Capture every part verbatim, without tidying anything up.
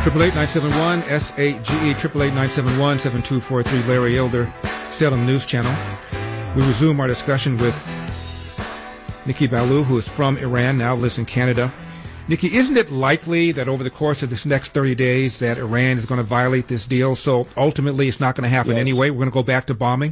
Triple eight nine seven one S A G E triple eight nine seven one seven two four three. Larry Elder, still on the news channel. We resume our discussion with Nikki Ballou, who is from Iran, now lives in Canada. Nikki, isn't it likely that over the course of this next thirty days that Iran is going to violate this deal? So ultimately, it's not going to happen yes. anyway. We're going to go back to bombing.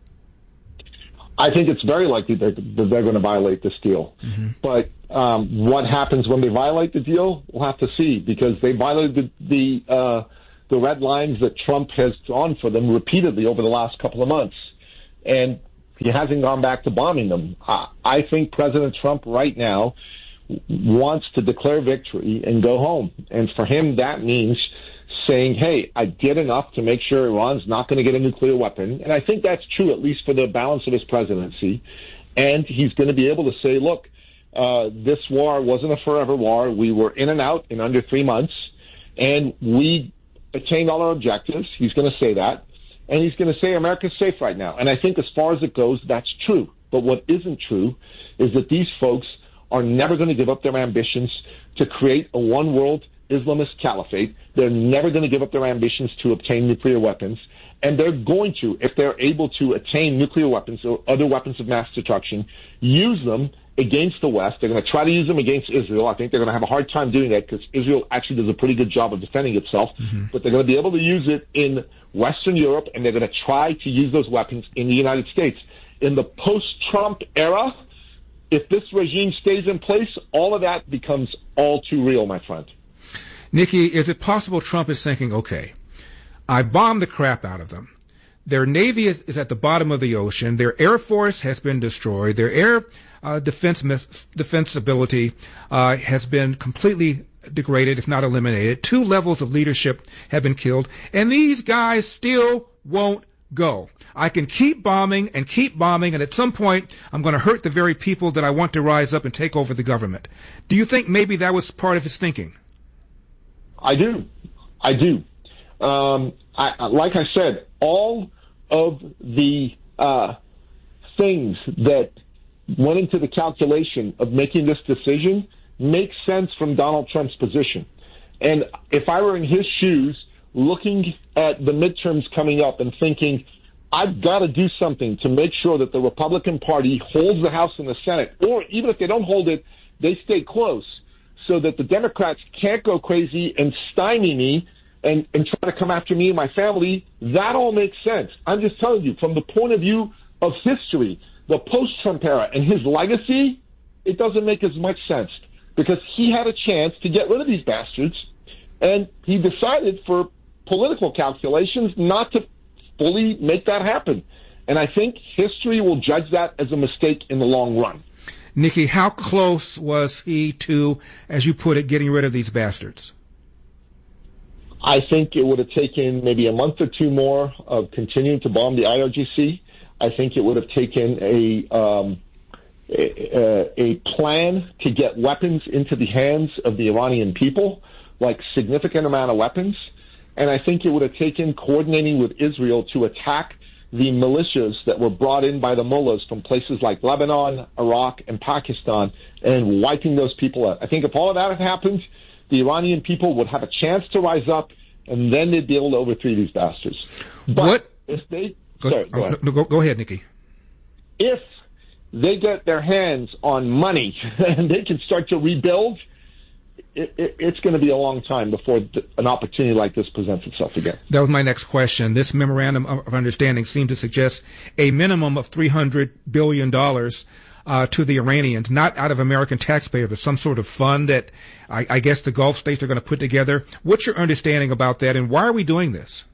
I think it's very likely that they're going to violate this deal. Mm-hmm. But um, what happens when they violate the deal, we'll have to see, because they violated the the, uh, the red lines that Trump has drawn for them repeatedly over the last couple of months. And he hasn't gone back to bombing them. I, I think President Trump right now wants to declare victory and go home. And for him, that means saying, hey, I did enough to make sure Iran's not going to get a nuclear weapon. And I think that's true, at least for the balance of his presidency. And he's going to be able to say, look, uh, this war wasn't a forever war. We were in and out in under three months, and we attained all our objectives. He's going to say that. And he's going to say America's safe right now. And I think as far as it goes, that's true. But what isn't true is that these folks are never going to give up their ambitions to create a one-world Islamist caliphate. They're never going to give up their ambitions to obtain nuclear weapons. And they're going to, if they're able to attain nuclear weapons or other weapons of mass destruction, use them against the West. They're going to try to use them against Israel. I think they're going to have a hard time doing that because Israel actually does a pretty good job of defending itself. Mm-hmm. But they're going to be able to use it in Western Europe, and they're going to try to use those weapons in the United States. In the post-Trump era, if this regime stays in place, all of that becomes all too real, my friend. Nikki, is it possible Trump is thinking, okay, I bombed the crap out of them. Their Navy is, is at the bottom of the ocean. Their Air Force has been destroyed. Their air uh, defense defense ability uh, has been completely degraded, if not eliminated. Two levels of leadership have been killed. And these guys still won't go. I can keep bombing and keep bombing, and at some point I'm going to hurt the very people that I want to rise up and take over the government. Do you think maybe that was part of his thinking? I do. I do. Um, I, like I said, all of the uh, things that went into the calculation of making this decision make sense from Donald Trump's position. And if I were in his shoes, looking at the midterms coming up and thinking, I've got to do something to make sure that the Republican Party holds the House and the Senate, or even if they don't hold it, they stay close, so that the Democrats can't go crazy and stymie me and, and try to come after me and my family, that all makes sense. I'm just telling you, from the point of view of history, the post-Trump era and his legacy, it doesn't make as much sense because he had a chance to get rid of these bastards, and he decided for political calculations not to fully make that happen. And I think history will judge that as a mistake in the long run. Nikki, how close was he to, as you put it, getting rid of these bastards? I think it would have taken maybe a month or two more of continuing to bomb the I R G C. I think it would have taken a, um, a, a plan to get weapons into the hands of the Iranian people, like significant amount of weapons. And I think it would have taken coordinating with Israel to attack the militias that were brought in by the mullahs from places like Lebanon, Iraq, and Pakistan, and wiping those people out. I think if all of that had happened, the Iranian people would have a chance to rise up, and then they'd be able to overthrow these bastards. But what? if they... Go, sorry, go ahead. No, go, go ahead, Nikki. If they get their hands on money and they can start to rebuild, It, it, it's going to be a long time before th- an opportunity like this presents itself again. That was my next question. This memorandum of understanding seemed to suggest a minimum of three hundred billion dollars uh, to the Iranians, not out of American taxpayers, but some sort of fund that I, I guess the Gulf states are going to put together. What's your understanding about that, and why are we doing this?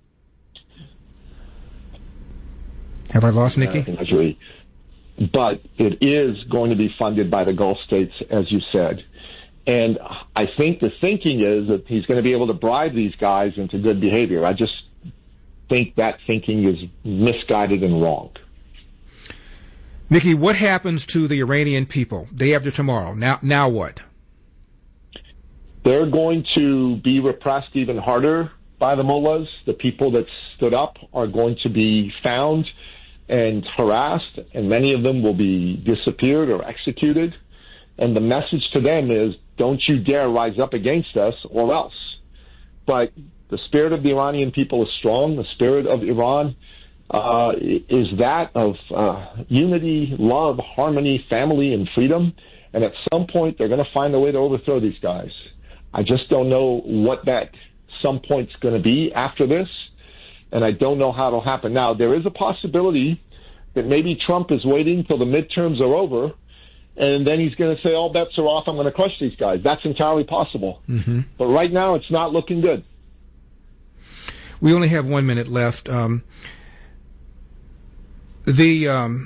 Have I lost Nikki? Uh, but it is going to be funded by the Gulf states, as you said. And I think the thinking is that he's going to be able to bribe these guys into good behavior. I just think that thinking is misguided and wrong. Nikki, what happens to the Iranian people day after tomorrow? Now, now what? They're going to be repressed even harder by the mullahs. The people that stood up are going to be found and harassed, and many of them will be disappeared or executed. And the message to them is, don't you dare rise up against us or else. but the spirit of the Iranian people is strong. The spirit of Iran uh, is that of uh, unity, love, harmony, family, and freedom. And at some point, they're going to find a way to overthrow these guys. I just don't know what that some point's going to be after this, and I don't know how it'll happen. Now, there is a possibility that maybe Trump is waiting till the midterms are over, and then he's going to say, all bets are off, I'm going to crush these guys. That's entirely possible. Mm-hmm. But right now, it's not looking good. We only have one minute left. Um, the um,